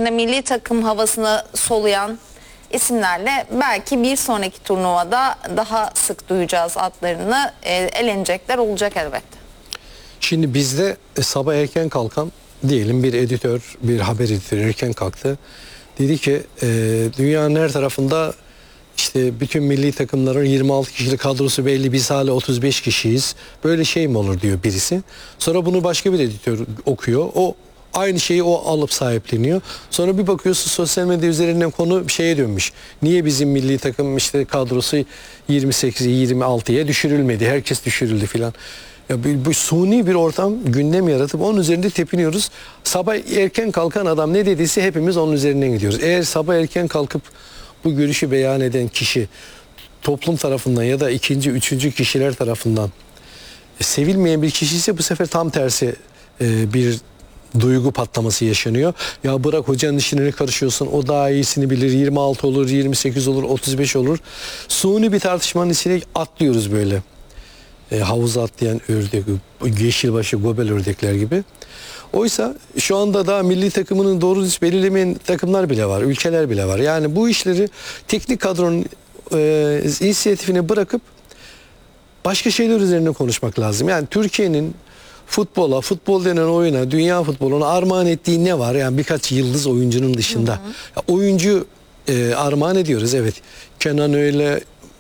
içinde milli takım havasını soluyan isimlerle belki bir sonraki turnuvada daha sık duyacağız adlarını. Elenecekler olacak elbette. Şimdi bizde sabah erken kalkan diyelim bir editör, bir haber editörü erken kalktı. Dedi ki dünyanın her tarafında işte bütün milli takımların 26 kişilik kadrosu belli, biz hala 35 kişiyiz. Böyle şey mi olur diyor birisi. Sonra bunu başka bir editör okuyor. O aynı şeyi o alıp sahipleniyor. Sonra bir bakıyorsun sosyal medya üzerinden konu bir şeye dönmüş. Niye bizim milli takım işte kadrosu 28'e 26'ya düşürülmedi? Herkes düşürüldü filan. Ya bu suni bir ortam gündem yaratıp onun üzerinde tepiniyoruz. Sabah erken kalkan adam ne dediyse hepimiz onun üzerinden gidiyoruz. Eğer sabah erken kalkıp bu görüşü beyan eden kişi toplum tarafından ya da ikinci, üçüncü kişiler tarafından sevilmeyen bir kişi ise bu sefer tam tersi bir duygu patlaması yaşanıyor. Ya bırak hocanın işine ne karışıyorsun, o daha iyisini bilir, 26 olur, 28 olur, 35 olur. Suni bir tartışmanın içine atlıyoruz böyle. Havuza atlayan ördek, yeşilbaşı, gobel ördekler gibi. Oysa şu anda daha milli takımının doğru düz belirlemeyen takımlar bile var, ülkeler bile var. Yani bu işleri teknik kadronun inisiyatifine bırakıp başka şeyler üzerine konuşmak lazım. Yani Türkiye'nin futbola, futbol denen oyuna, dünya futboluna armağan ettiği ne var? Yani birkaç yıldız oyuncunun dışında. Ya, oyuncu armağan ediyoruz, evet. Kenan öyle...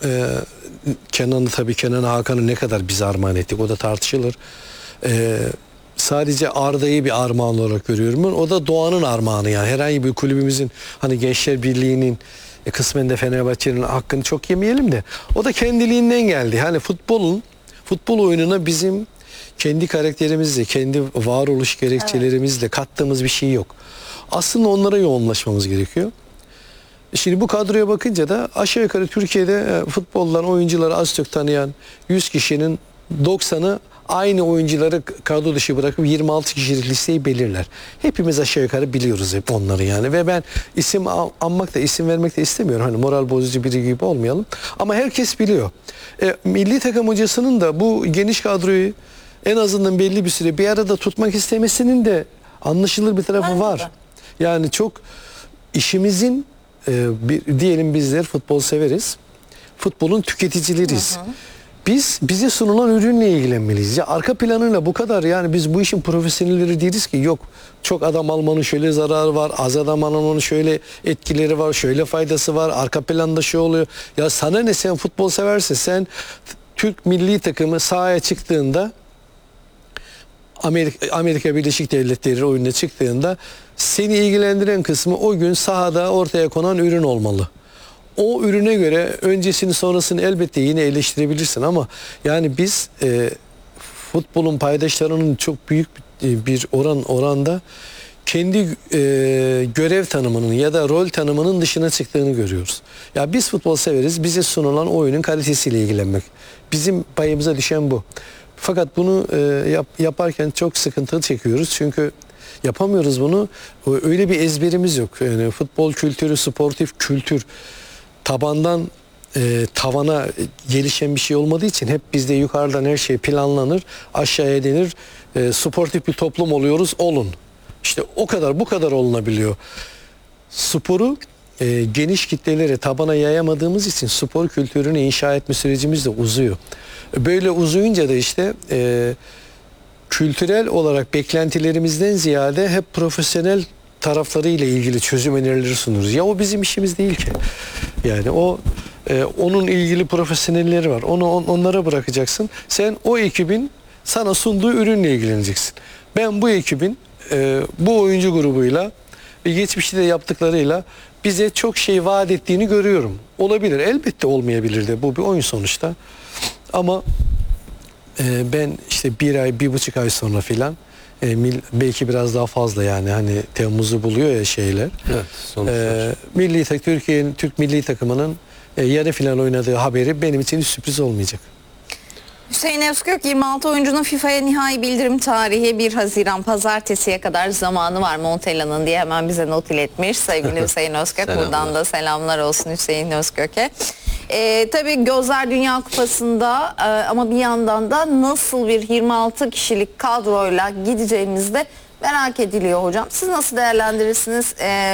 Kenan'ı tabii Kenan'ı Hakan'ı ne kadar biz armağan ettik o da tartışılır. Sadece Arda'yı bir armağan olarak görüyorum. O da doğanın armağanı yani. Herhangi bir kulübümüzün hani Gençler Birliği'nin kısmen de Fenerbahçe'nin hakkını çok yemeyelim de o da kendiliğinden geldi. Hani futbol oyununa bizim kendi karakterimizle, kendi varoluş gerekçelerimizle kattığımız bir şey yok. Aslında onlara yoğunlaşmamız gerekiyor. Şimdi bu kadroya bakınca da aşağı yukarı Türkiye'de futboldan oyuncuları az çok tanıyan 100 kişinin 90'ı aynı oyuncuları kadro dışı bırakıp 26 kişilik listeyi belirler. Hepimiz aşağı yukarı biliyoruz hep onları yani. Ve ben isim anmak da isim vermek de istemiyorum. Hani moral bozucu biri gibi olmayalım. Ama herkes biliyor. Milli takım hocasının da bu geniş kadroyu en azından belli bir süre bir arada tutmak istemesinin de anlaşılır bir tarafı var. Yani çok işimizin diyelim bizler futbol severiz. Futbolun tüketicileriyiz. Bize sunulan ürünle ilgilenmeliyiz. Ya arka planıyla bu kadar yani biz bu işin profesyonelleri değiliz ki. Yok çok adam almanın şöyle zararı var. Az adam almanın şöyle etkileri var. Şöyle faydası var. Arka planda şu oluyor. Ya sana ne, sen futbol seversen sen Türk milli takımı sahaya çıktığında Amerika Birleşik Devletleri oyununa çıktığında seni ilgilendiren kısmı o gün sahada ortaya konan ürün olmalı. O ürüne göre öncesini sonrasını elbette yine eleştirebilirsin ama yani biz futbolun paydaşlarının çok büyük bir oranda kendi görev tanımının ya da rol tanımının dışına çıktığını görüyoruz. Ya biz futbol severiz, bize sunulan oyunun kalitesiyle ilgilenmek. Bizim payımıza düşen bu. Fakat bunu yaparken çok sıkıntı çekiyoruz çünkü yapamıyoruz bunu. Öyle bir ezberimiz yok. Yani futbol kültürü, sportif kültür tabandan tavana gelişen bir şey olmadığı için hep bizde yukarıdan her şey planlanır, aşağıya denir. Sportif bir toplum oluyoruz, olun. İşte o kadar, bu kadar olunabiliyor. Sporu geniş kitlelere, tabana yayamadığımız için spor kültürünü inşa etme sürecimiz de uzuyor. Böyle uzayınca da işte kültürel olarak beklentilerimizden ziyade hep profesyonel taraflarıyla ilgili çözüm önerileri sunuruz. Ya o bizim işimiz değil ki. Yani onun ilgili profesyonelleri var. Onlara bırakacaksın. Sen o ekibin sana sunduğu ürünle ilgileneceksin. Ben bu ekibin bu oyuncu grubuyla geçmişte de yaptıklarıyla bize çok şey vaat ettiğini görüyorum. Olabilir. Elbette olmayabilir de. Bu bir oyun sonuçta. Ama ben işte bir ay, 1,5 ay sonra filan belki biraz daha fazla yani hani Temmuz'u buluyor ya şeyler. Evet, Türkiye'nin Türk milli takımının yarı final oynadığı haberi benim için hiç sürpriz olmayacak. Hüseyin Özkök 26 oyuncunun FIFA'ya nihai bildirim tarihi 1 Haziran pazartesiye kadar zamanı var Montella'nın diye hemen bize not iletmiş sevgili Hüseyin Özkök. Buradan da selamlar olsun Hüseyin Özkök'e. Tabii gözler Dünya Kupası'nda ama bir yandan da nasıl bir 26 kişilik kadroyla gideceğimiz de merak ediliyor hocam. Siz nasıl değerlendirirsiniz?